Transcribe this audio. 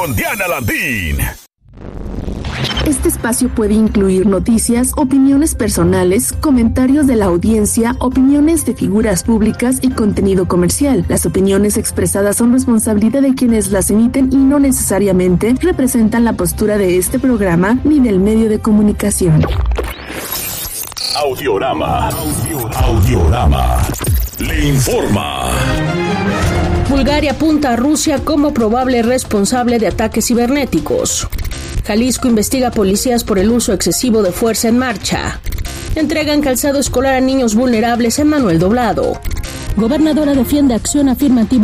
Con Diana Landín. Este espacio puede incluir noticias, opiniones personales, comentarios de la audiencia, opiniones de figuras públicas y contenido comercial. Las opiniones expresadas son responsabilidad de quienes las emiten y no necesariamente representan la postura de este programa ni del medio de comunicación. Audiorama. Le informa. Bulgaria apunta a Rusia como probable responsable de ataques cibernéticos. Jalisco investiga a policías por el uso excesivo de fuerza en marcha. Entregan calzado escolar a niños vulnerables en Manuel Doblado. Gobernadora defiende acción afirmativa